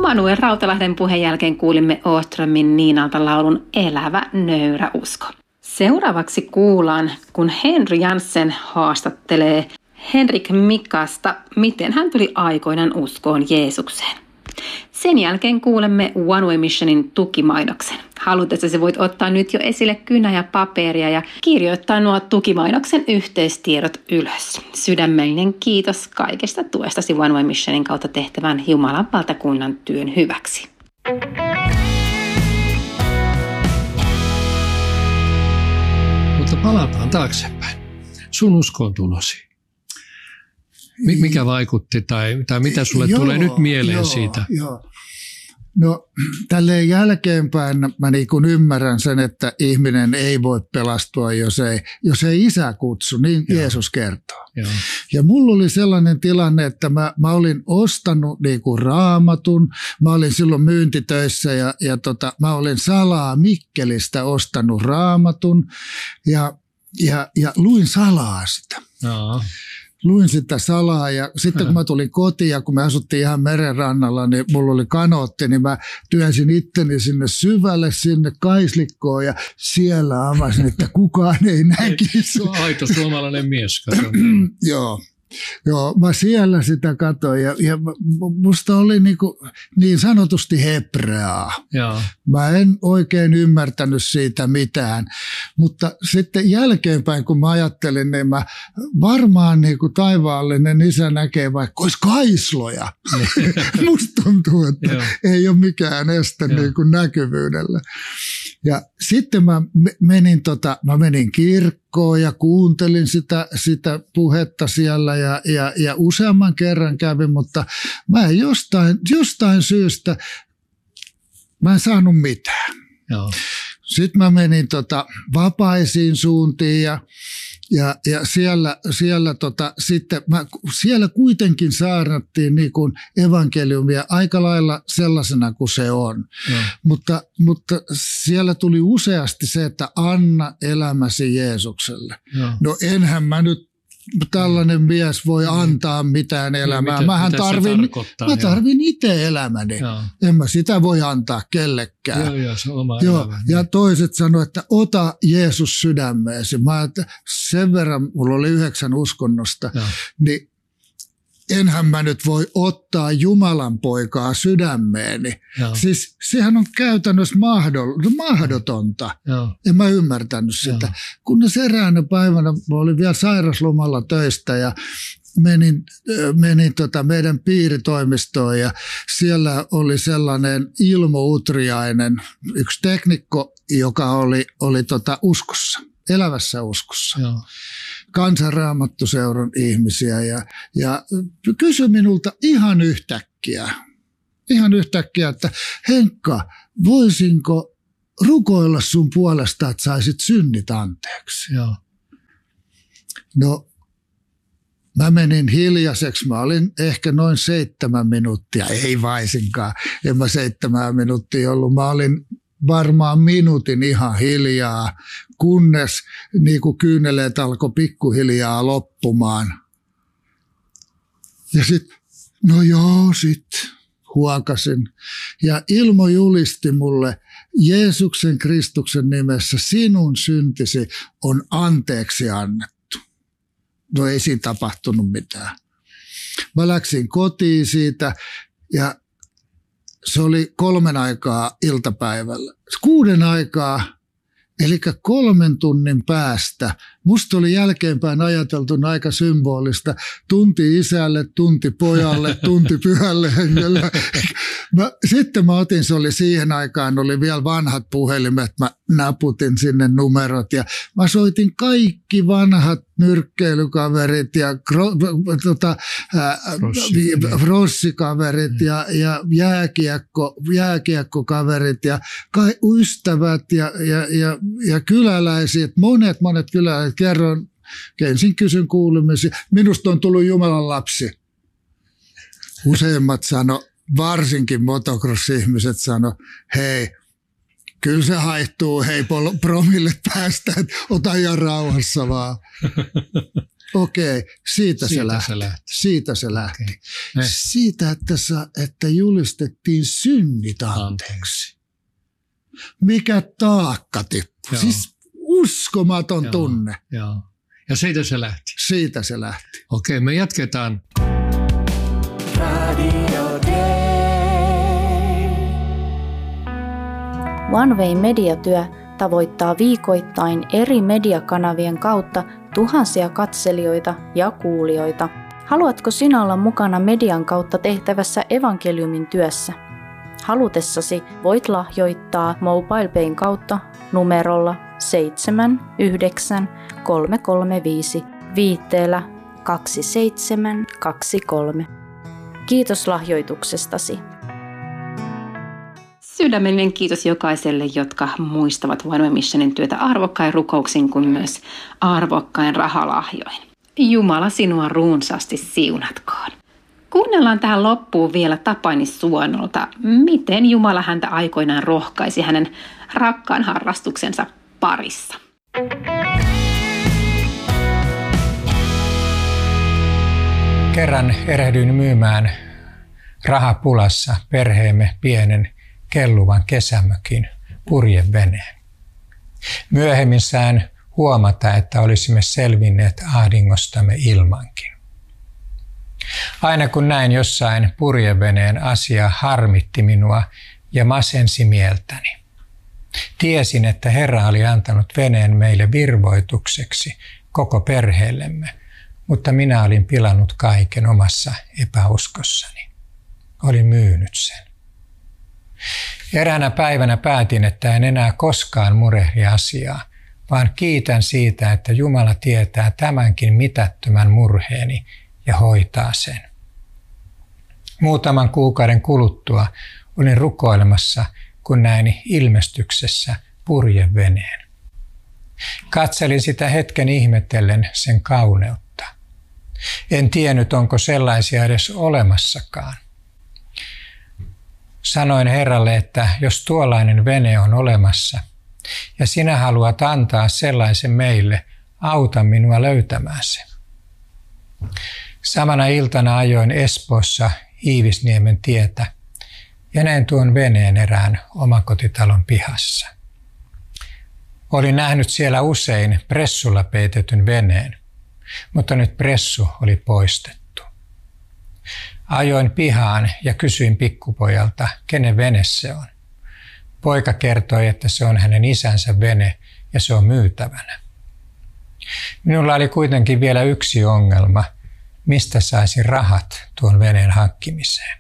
Manuel Rautalahden puheen jälkeen kuulimme Åströmin Niinalta laulun Elävä nöyrä usko. Seuraavaksi kuullaan, kun Henry Jansen haastattelee Henrik Mikasta, miten hän tuli aikoinaan uskoon Jeesukseen. Sen jälkeen kuulemme One Way Missionin tukimainoksen. Halutessasi voit ottaa nyt jo esille kynä ja paperia ja kirjoittaa nuo tukimainoksen yhteystiedot ylös. Sydämellinen kiitos kaikesta tuestasi One Way Missionin kautta tehtävän Jumalan valtakunnan työn hyväksi. Mutta palataan taaksepäin. Sun uskoon tulosi. Mikä vaikutti tai mitä sulle tulee nyt mieleen siitä? Joo. No tälleen jälkeenpäin mä niin kuin ymmärrän sen, että ihminen ei voi pelastua, jos ei Isä kutsu, niin Jeesus kertoo. Joo. Ja mulla oli sellainen tilanne, että mä olin ostanut niin kuin Raamatun, mä olin silloin myyntitöissä ja mä olin salaa Mikkelistä ostanut Raamatun ja luin salaa sitä. Joo. Luin sitä salaa ja sitten kun mä tulin kotiin ja kun me asuttiin ihan merenrannalla, niin mulla oli kanootti, niin mä työnsin itteni sinne syvälle, sinne kaislikkoon ja siellä avasin, että kukaan ei näkisi. Aito suomalainen mies. Joo, mä siellä sitä katsoin ja musta oli niin sanotusti hebreaa. Joo. Mä en oikein ymmärtänyt siitä mitään, mutta sitten jälkeenpäin kun mä ajattelin, niin mä varmaan taivaallinen Isä näkee vaikka olisi kaisloja. Musta tuntuu, että ei ole mikään este näkyvyydelle. Ja sitten mä menin kirkkoon ja kuuntelin sitä puhetta siellä ja useamman kerran kävin, mutta mä en jostain syystä mä en saanut mitään. Joo. Sitten mä menin vapaisiin suuntiin ja siellä kuitenkin saarnattiin niin kuin evankeliumia aika lailla sellaisena kuin se on. Mutta siellä tuli useasti se, että anna elämäsi Jeesukselle. Joo. No enhän mä nyt tällainen mies voi antaa mitään elämää. Mä tarvin itse elämäni. Joo. En mä sitä voi antaa kellekään. Joo, se on oma elämä. Ja toiset sanoivat, että ota Jeesus sydämeesi. Sen verran, mulla oli 9 uskonnosta, niin enhän mä nyt voi ottaa Jumalan poikaa sydämeeni. Joo. Siis sehän on käytännössä mahdotonta. Joo. En mä ymmärtänyt sitä. Joo. Kunnes eräänä päivänä, mä olin vielä sairaslomalla töistä ja menin meidän piiritoimistoon ja siellä oli sellainen Ilmo Utriainen, yksi teknikko, joka oli uskossa, elävässä uskossa. Joo. Kansanraamattuseuran ihmisiä ja kysyi minulta ihan yhtäkkiä, että Henkka, voisinko rukoilla sun puolesta, että saisit synnit anteeksi? Joo. No, mä menin hiljaiseksi. Mä olin ehkä noin 7 minuuttia, ei vaisinkaan. En mä 7 minuuttia ollut. Mä olin varmaan minuutin ihan hiljaa, kunnes niin kuin kyyneleet alkoi pikkuhiljaa loppumaan. Ja sitten, sitten huokasin. Ja Ilmo julisti mulle Jeesuksen Kristuksen nimessä, sinun syntisi on anteeksi annettu. No ei siinä tapahtunut mitään. Mä läksin kotiin siitä ja se oli 3 aikaa iltapäivällä. 6 aikaa, eli 3 tunnin päästä. Musta oli jälkeenpäin ajateltuna aika symbolista. Tunti isälle, tunti pojalle, tunti pyhälle hengelle. Sitten mä otin, se oli siihen aikaan, oli vielä vanhat puhelimet. Mä naputin sinne numerot ja mä soitin kaikki vanhat nyrkkeilykaverit ja rossikaverit ja jääkiekkokaverit ja ystävät ja kyläläiset, monet kyläläiset. Ensin kysyn kuulumisia. Minusta on tullut Jumalan lapsi. Useimmat sano, varsinkin motocross-ihmiset sano, hei, kyllä se haihtuu, hei promille päästä, että ota ihan rauhassa vaan. Okei, siitä se lähti. Okay. Siitä, että julistettiin synnit anteeksi. Mikä taakka tippui. Siis uskomaton tunne. Joo. Ja siitä se lähti. Siitä se lähti. Okei, me jatketaan. One Way mediatyö tavoittaa viikoittain eri mediakanavien kautta tuhansia katselijoita ja kuulijoita. Haluatko sinä olla mukana median kautta tehtävässä evankeliumin työssä? Halutessasi voit lahjoittaa MobilePayn kautta numerolla 79335 viitteellä 2723. Kiitos lahjoituksestasi. Sydämellinen kiitos jokaiselle, jotka muistavat One Way Missionin työtä arvokkain rukouksin kuin myös arvokkain rahalahjoin. Jumala sinua runsaasti siunatkoon. Kuunnellaan tähän loppuun vielä Tapani Suonolta, miten Jumala häntä aikoinaan rohkaisi hänen rakkaan harrastuksensa parissa. Kerran erehdyin myymään rahapulassa perheemme pienen kelluvan kesämökin purjeveneen. Myöhemmin sain huomata, että olisimme selvinneet ahdingostamme ilmankin. Aina kun näin jossain purjeveneen asia harmitti minua ja masensi mieltäni. Tiesin, että Herra oli antanut veneen meille virvoitukseksi koko perheellemme, mutta minä olin pilannut kaiken omassa epäuskossani. Olin myynyt sen. Eräänä päivänä päätin, että en enää koskaan murehdi asiaa, vaan kiitän siitä, että Jumala tietää tämänkin mitättömän murheeni ja hoitaa sen. Muutaman kuukauden kuluttua olin rukoilemassa, kun näin ilmestyksessä purjeveneen. Katselin sitä hetken ihmetellen sen kauneutta. En tiennyt, onko sellaisia edes olemassakaan. Sanoin Herralle, että jos tuollainen vene on olemassa ja sinä haluat antaa sellaisen meille, auta minua löytämään sen. Samana iltana ajoin Espoossa Iivisniemen tietä ja näin tuon veneen erään omakotitalon pihassa. Olin nähnyt siellä usein pressulla peitetyn veneen, mutta nyt pressu oli poistettu. Ajoin pihaan ja kysyin pikkupojalta, kenen vene se on. Poika kertoi, että se on hänen isänsä vene ja se on myytävänä. Minulla oli kuitenkin vielä yksi ongelma, mistä saisin rahat tuon veneen hankkimiseen.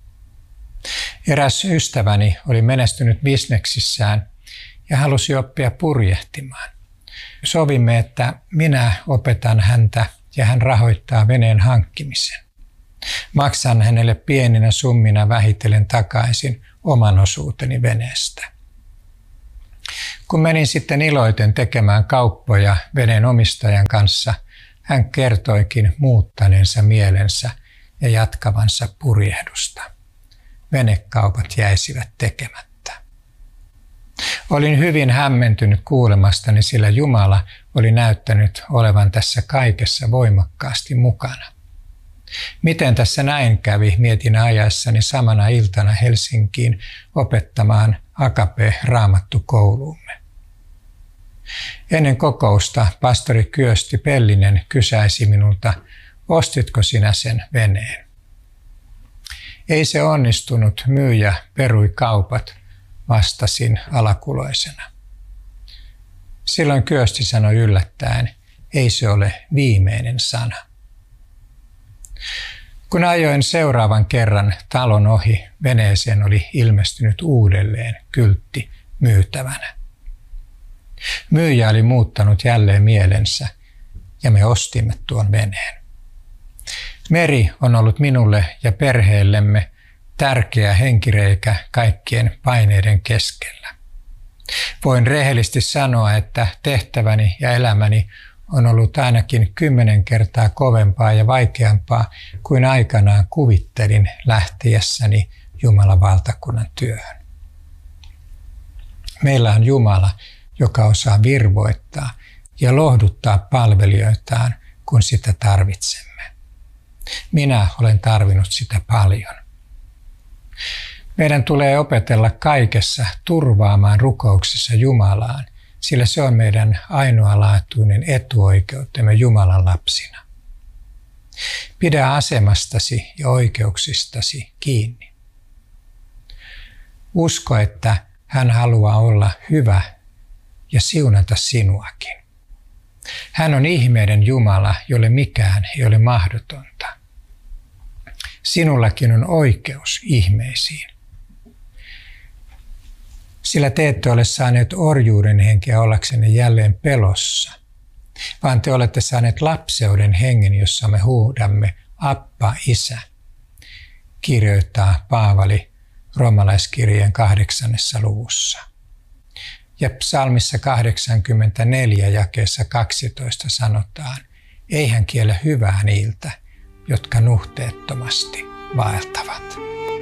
Eräs ystäväni oli menestynyt bisneksissään ja halusi oppia purjehtimaan. Sovimme, että minä opetan häntä ja hän rahoittaa veneen hankkimisen. Maksan hänelle pieninä summina vähitellen takaisin oman osuuteni veneestä. Kun menin sitten iloiten tekemään kauppoja veneen omistajan kanssa, hän kertoikin muuttaneensa mielensä ja jatkavansa purjehdusta. Venekaupat jäisivät tekemättä. Olin hyvin hämmentynyt kuulemastani, sillä Jumala oli näyttänyt olevan tässä kaikessa voimakkaasti mukana. Miten tässä näin kävi, mietin ajaessani samana iltana Helsinkiin opettamaan Agape-raamattukouluumme. Ennen kokousta pastori Kyösti Pellinen kysäisi minulta, ostitko sinä sen veneen? Ei se onnistunut, myyjä perui kaupat, vastasin alakuloisena. Silloin Kyösti sanoi yllättäen, ei se ole viimeinen sana. Kun ajoin seuraavan kerran talon ohi, veneeseen oli ilmestynyt uudelleen kyltti myytävänä. Myyjä oli muuttanut jälleen mielensä ja me ostimme tuon veneen. Meri on ollut minulle ja perheellemme tärkeä henkireikä kaikkien paineiden keskellä. Voin rehellisesti sanoa, että tehtäväni ja elämäni on ollut ainakin 10 kertaa kovempaa ja vaikeampaa kuin aikanaan kuvittelin lähtiessäni Jumalan valtakunnan työhön. Meillä on Jumala, joka osaa virvoittaa ja lohduttaa palvelijoitaan kun sitä tarvitsemme. Minä olen tarvinnut sitä paljon. Meidän tulee opetella kaikessa turvaamaan rukouksessa Jumalaan, sillä se on meidän ainoalaatuinen etuoikeutemme Jumalan lapsina. Pidä asemastasi ja oikeuksistasi kiinni. Usko, että hän haluaa olla hyvä ja siunata sinuakin. Hän on ihmeiden Jumala, jolle mikään ei ole mahdotonta. Sinullakin on oikeus ihmeisiin. Sillä te ette ole saaneet orjuuden henkeä ollaksenne jälleen pelossa, vaan te olette saaneet lapseuden hengen, jossa me huudamme Appa, Isä, kirjoittaa Paavali roomalaiskirjeen 8. luvussa. Ja psalmissa 84 jakeessa 12 sanotaan, ei hän kiellä hyvää niiltä, jotka nuhteettomasti vaeltavat.